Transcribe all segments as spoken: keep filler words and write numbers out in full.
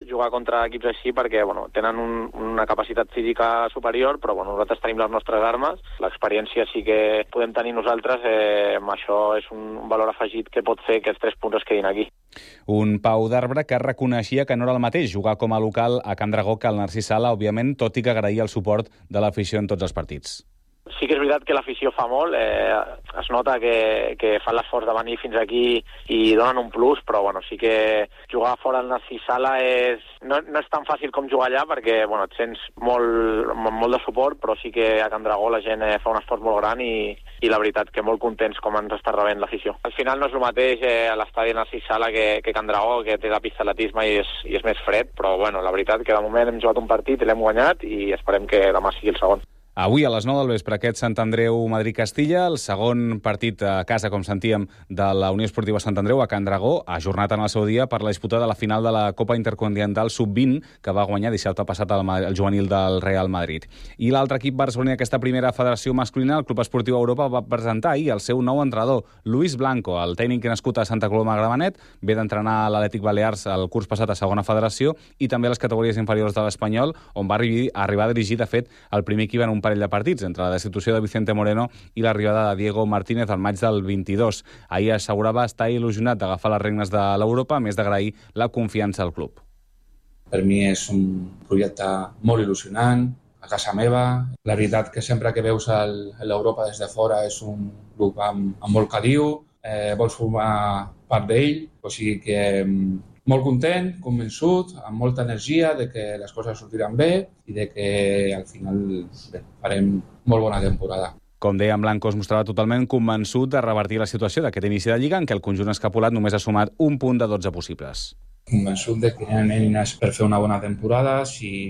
jugar contra equips així perquè bueno, tenen un, una capacitat física superior, però bueno, nosaltres tenim les nostres armes. L'experiència sí que podem tenir nosaltres, eh, això és un, un valor afegit que pot fer que els tres punts es quedin aquí. Un Pau d'Arbre que reconeixia que no era el mateix jugar com a local a Can Dragó que al Narcís Sala, òbviament, tot i que agraïa el suport de l'afició en tots els partits. Sí que és veritat que l'afició fa molt, eh, es nota que, que fan l'esforç de venir fins aquí i donen un plus, però bueno, sí que jugar fora al Narcís Sala és, no, no és tan fàcil com jugar allà perquè bueno, et sents molt, molt de suport, però sí que a Can Dragó la gent eh, fa un esforç molt gran i, i la veritat que molt contents com ens està rebent l'afició. Al final no és el mateix eh, a l'estadi Narcís Sala que, que Can Dragó, que té la pista d'atletisme i, és, i és més fred, però bueno, la veritat que de moment hem jugat un partit i l'hem guanyat i esperem que demà sigui el segon. Avui a les nou del vespre aquest Sant Andreu-Madrid-Castilla, el segon partit a casa, com sentíem, de la Unió Esportiva Sant Andreu a Can Dragó, ajornat en el seu dia per la disputa de la final de la Copa Intercontinental sub vint, que va guanyar dissabte passat el, el juvenil del Real Madrid. I l'altre equip barceloní d'aquesta primera federació masculina, el Club Esportiu Europa, va presentar ahir el seu nou entrenador, Luis Blanco, el tècnic nascut a Santa Coloma de Gramenet, ve d'entrenar a l'Atlètic Balears el curs passat a segona federació i també a les categories inferiors de l'Espanyol, on va arribar a dirigir, de fet, el primer equip en un parell de partits, entre la destitució de Vicente Moreno i l'arribada de Diego Martínez al maig del vint-i-dos. Ahir assegurava estar il·lusionat d'agafar les regnes de l'Europa, a més d'agrair la confiança al club. Per mi és un projecte molt il·lusionant, a casa meva. La veritat que sempre que veus l'Europa des de fora és un grup amb, amb molt caliu, eh, vols formar part d'ell, o sigui que molt content, convençut, amb molta energia de que les coses sortiran bé i de que al final bé, farem molt bona temporada. Com deia, en Blanco es mostrava totalment convençut de revertir la situació d'aquest inici de Lliga en què el conjunt escapolat només ha sumat un punt de dotze possibles. Convençut de que hi ha eines per fer una bona temporada,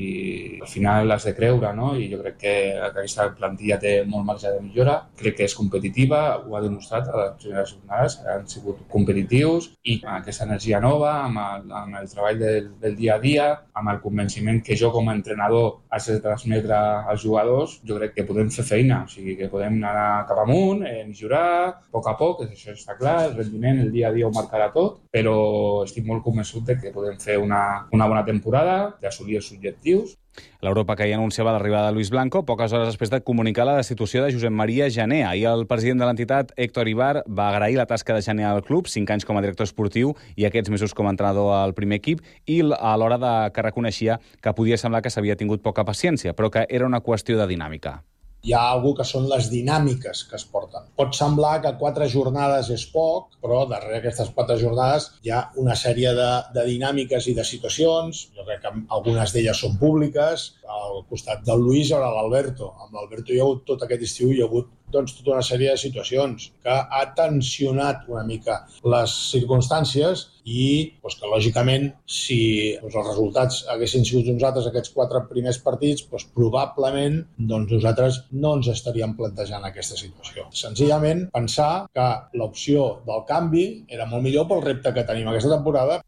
si al final l'has de creure, no? I jo crec que aquesta plantilla té molt marge de millora, crec que és competitiva, ho ha demostrat a les primeres jornades, han sigut competitius i amb aquesta energia nova, amb el, amb el treball del, del dia a dia, amb el convenciment que jo com a entrenador has de transmetre als jugadors, jo crec que podem fer feina, o sigui que podem anar cap amunt, eh, millorar a poc a poc, això està clar, el rendiment, el dia a dia ho marcarà tot, però estic molt convençut que podem fer una, una bona temporada, d'assolir els objectius. L'Europa que hi anunciava l'arribada de Luis Blanco poques hores després de comunicar la destitució de Josep Maria Jané. Ahir el president de l'entitat, Héctor Ibar, va agrair la tasca de Jané al club, cinc anys com a director esportiu i aquests mesos com a entrenador al primer equip, i a l'hora de que reconeixia que podia semblar que s'havia tingut poca paciència, però que era una qüestió de dinàmica. Hi ha algú que són les dinàmiques que es porten. Pot semblar que quatre jornades és poc, però darrere d'aquestes quatre jornades hi ha una sèrie de, de dinàmiques i de situacions. Jo crec que algunes d'elles són públiques. Al costat del Luis hi haurà l'Alberto. Amb l'Alberto hi ha hagut tot aquest estiu, hi ha hagut doncs, tota una sèrie de situacions que ha tensionat una mica les circumstàncies i doncs, que, lògicament, si doncs, els resultats haguessin sigut uns altres aquests quatre primers partits, doncs, probablement doncs, nosaltres no ens estaríem plantejant aquesta situació. Senzillament, pensar que l'opció del canvi era molt millor pel repte que tenim aquesta temporada.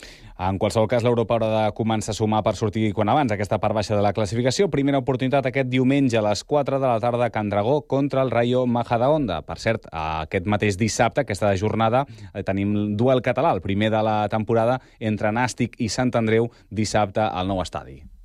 En qualsevol cas, l'Europa haurà de començar a sumar per sortir quan abans aquesta part baixa de la classificació. Primera oportunitat aquest diumenge a les quatre de la tarda a Can Dragó contra el Rayo Majadahonda. Per cert, aquest mateix dissabte, aquesta jornada, tenim duel català, el primer de la temporada entre Nàstic i Sant Andreu, dissabte al nou estadi.